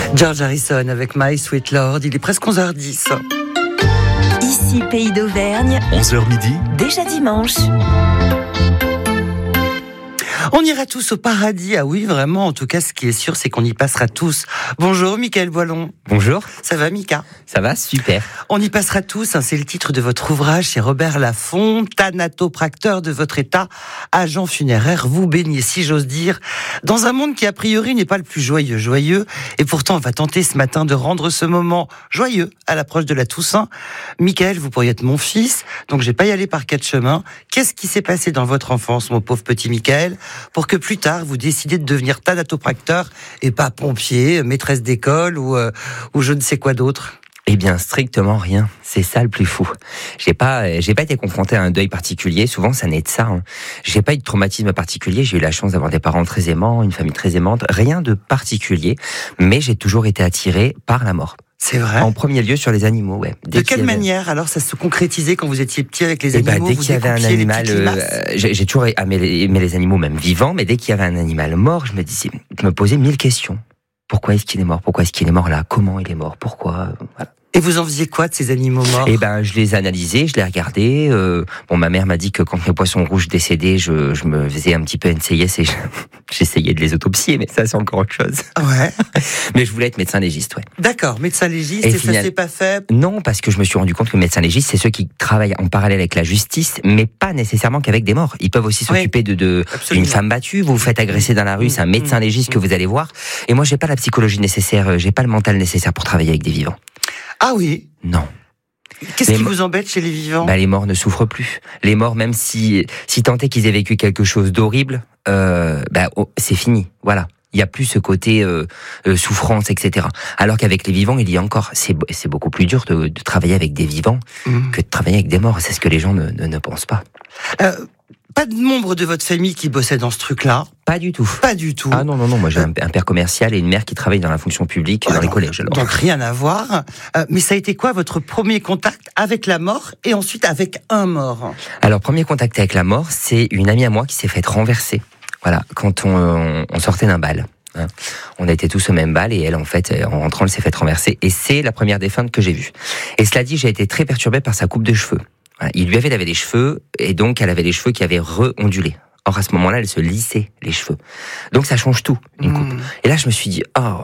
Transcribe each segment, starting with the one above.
George Harrison avec My Sweet Lord, il est presque 11h10. Ici, Pays d'Auvergne, 11h midi, déjà dimanche. On ira tous au paradis, ah oui, vraiment, en tout cas, ce qui est sûr, c'est qu'on y passera tous. Bonjour, Mickaël Boilon. Bonjour. Ça va, Mika? Ça va, super. On y passera tous, c'est le titre de votre ouvrage chez Robert Laffont, thanatopracteur de votre état, agent funéraire, vous baignez, si j'ose dire, dans un monde qui a priori n'est pas le plus joyeux, et pourtant on va tenter ce matin de rendre ce moment joyeux à l'approche de la Toussaint. Mickaël, vous pourriez être mon fils, donc je vais pas y aller par quatre chemins. Qu'est-ce qui s'est passé dans votre enfance, mon pauvre petit Mickaël, pour que plus tard vous décidez de devenir thanatopracteur et pas pompier, maîtresse d'école ou je ne sais quoi d'autre? Eh bien, strictement rien. C'est ça le plus fou. J'ai pas été confronté à un deuil particulier. Souvent, ça naît de ça. J'ai pas eu de traumatisme particulier. J'ai eu la chance d'avoir des parents très aimants, une famille très aimante. Rien de particulier. Mais j'ai toujours été attiré par la mort. C'est vrai. En premier lieu sur les animaux, ouais. De quelle manière alors ça se concrétisait quand vous étiez petit avec les animaux? Dès qu'il y avait un animal, j'ai toujours aimé les animaux même vivants, mais dès qu'il y avait un animal mort, je me posais 1000 questions. Pourquoi est-ce qu'il est mort? Pourquoi est-ce qu'il est mort là? Comment il est mort? Pourquoi? Voilà. Et vous en faisiez quoi de ces animaux morts? Je les analysais, je les regardais. Ma mère m'a dit que quand mes poissons rouges décédaient, je me faisais un petit peu NCIS et j'essayais de les autopsier, mais ça c'est encore autre chose. Ouais. Mais je voulais être médecin légiste, ouais. D'accord, médecin légiste, et ça s'est pas fait? Non, parce que je me suis rendu compte que médecin légiste, c'est ceux qui travaillent en parallèle avec la justice, mais pas nécessairement qu'avec des morts. Ils peuvent aussi s'occuper d'une femme battue. Vous vous faites agresser dans la rue, c'est un médecin légiste que vous allez voir. Et moi, j'ai pas la psychologie nécessaire, j'ai pas le mental nécessaire pour travailler avec des vivants. Ah oui? Non. Qu'est-ce qui vous embête chez les vivants? Les morts ne souffrent plus. Les morts, même si tant est qu'ils aient vécu quelque chose d'horrible, c'est fini. Voilà. Il n'y a plus ce côté souffrance, etc. Alors qu'avec les vivants, il y a encore. C'est beaucoup plus dur de travailler avec des vivants que de travailler avec des morts. C'est ce que les gens ne pensent pas. Pas de membre de votre famille qui bossait dans ce truc-là? Pas du tout. Pas du tout. Ah non, moi j'ai un père commercial et une mère qui travaille dans la fonction publique dans les collèges. Alors. Donc rien à voir. Mais ça a été quoi votre premier contact avec la mort et ensuite avec un mort? Alors premier contact avec la mort, c'est une amie à moi qui s'est faite renverser. Voilà, quand on sortait d'un bal. On était tous au même bal et elle, en fait, en rentrant, elle s'est faite renverser. Et c'est la première défunte que j'ai vue. Et cela dit, j'ai été très perturbé par sa coupe de cheveux. Voilà, il lui avait lavé les cheveux et donc elle avait les cheveux qui avaient re-ondulé. Or, à ce moment-là, elle se lissait les cheveux. Donc ça change tout, une coupe. Et là, je me suis dit,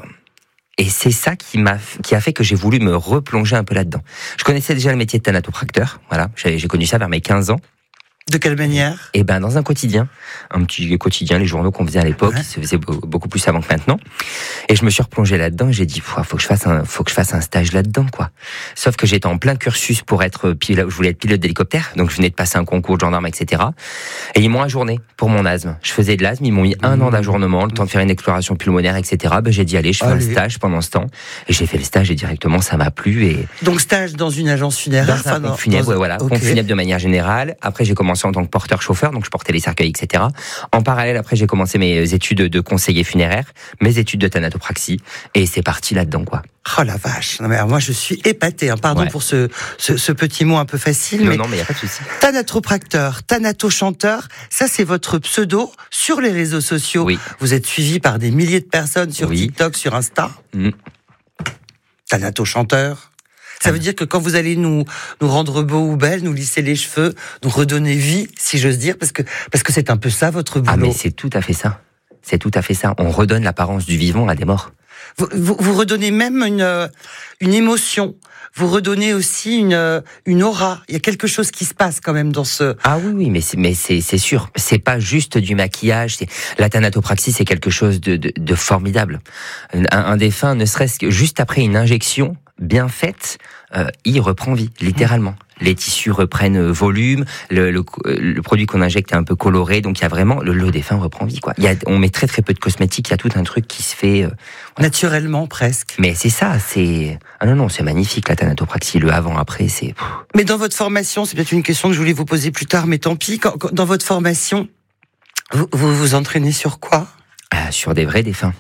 et c'est ça qui a fait que j'ai voulu me replonger un peu là-dedans. Je connaissais déjà le métier de thanatopracteur. Voilà, j'ai connu ça vers mes 15 ans. De quelle manière? Dans un quotidien, un petit quotidien, les journaux qu'on faisait à l'époque, qui se faisaient beaucoup plus avant que maintenant. Et je me suis replongé là-dedans. Et j'ai dit, faut que je fasse un stage là-dedans, quoi. Sauf que j'étais en plein cursus pour être pilote. Je voulais être pilote d'hélicoptère, donc je venais de passer un concours de gendarme, etc. Et ils m'ont ajourné pour mon asthme. Je faisais de l'asthme, ils m'ont mis 1 an d'ajournement, le temps de faire une exploration pulmonaire, etc. J'ai dit allez, je fais un stage pendant ce temps. Et j'ai fait le stage et directement ça m'a plu. Et donc stage dans une agence funéraire. Dans un pompe funèbre, voilà, pompe funèbre de manière générale. Après j'ai commencé en tant que porteur-chauffeur, donc je portais les cercueils, etc. En parallèle, après, j'ai commencé mes études de conseiller funéraire, mes études de thanatopraxie, et c'est parti là-dedans, quoi. Oh la vache! Non, mais alors moi, je suis épaté. Pardon pour ce petit mot un peu facile. Non, mais il n'y a pas de souci. Thanatopracteur, thanatochanteur, ça c'est votre pseudo sur les réseaux sociaux. Oui. Vous êtes suivi par des milliers de personnes sur TikTok, sur Insta. Thanatochanteur. Ça veut dire que quand vous allez nous rendre beaux ou belles, nous lisser les cheveux, nous redonner vie, si j'ose dire, parce que c'est un peu ça votre boulot. Ah mais c'est tout à fait ça. C'est tout à fait ça. On redonne l'apparence du vivant à des morts. Vous redonnez même une émotion. Vous redonnez aussi une aura. Il y a quelque chose qui se passe quand même dans ce... Ah oui, mais c'est sûr. C'est pas juste du maquillage. La thanatopraxie, c'est quelque chose de formidable. Un défunt, ne serait-ce que juste après une injection bien faite, il reprend vie, littéralement. Les tissus reprennent volume, le produit qu'on injecte est un peu coloré, donc il y a vraiment le défunt reprend vie, quoi. On met très très peu de cosmétiques, il y a tout un truc qui se fait naturellement presque. Mais c'est ça, c'est magnifique la thanatopraxie, le avant-après, c'est. Mais dans votre formation, c'est peut-être une question que je voulais vous poser plus tard, mais tant pis. Dans votre formation, vous vous entraînez sur quoi? Sur des vrais défunts.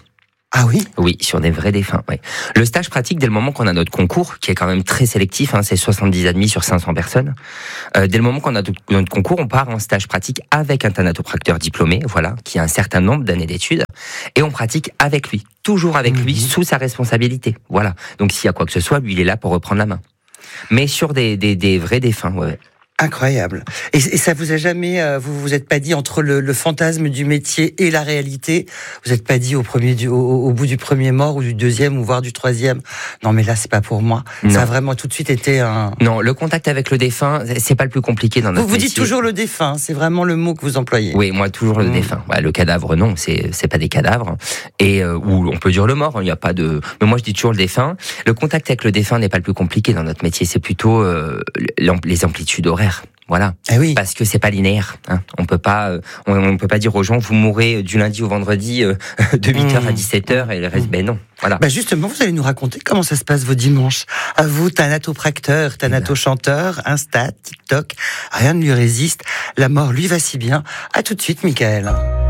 Ah oui? Oui, sur des vrais défunts. Oui. Le stage pratique, dès le moment qu'on a notre concours, qui est quand même très sélectif, c'est 70 admis sur 500 personnes. Dès le moment qu'on a notre concours, on part en stage pratique avec un thanatopracteur diplômé, voilà, qui a un certain nombre d'années d'études, et on pratique avec lui, toujours avec lui, sous sa responsabilité. Voilà. Donc s'il y a quoi que ce soit, lui, il est là pour reprendre la main. Mais sur des vrais défunts, ouais. Incroyable. Et ça vous a jamais, vous êtes pas dit entre le fantasme du métier et la réalité, vous êtes pas dit au bout du premier mort ou du deuxième ou voire du troisième, non mais là c'est pas pour moi. Non. Ça a vraiment tout de suite été un. Non, le contact avec le défunt, c'est pas le plus compliqué dans notre métier. Vous dites toujours le défunt, c'est vraiment le mot que vous employez. Oui, moi toujours le défunt. Ouais, le cadavre, non, c'est pas des cadavres. Et ou on peut dire le mort, il n'y a pas de. Mais moi je dis toujours le défunt. Le contact avec le défunt n'est pas le plus compliqué dans notre métier, c'est plutôt les amplitudes horaires. Voilà, oui. Parce que c'est pas linéaire. On peut pas dire aux gens vous mourrez du lundi au vendredi de 8h à 17h et le reste ben non. Voilà. Justement, vous allez nous raconter comment ça se passe vos dimanches. À vous, thanatopracteur, thanatochanteur, Insta, TikTok, rien ne lui résiste. La mort lui va si bien. À tout de suite, Michael.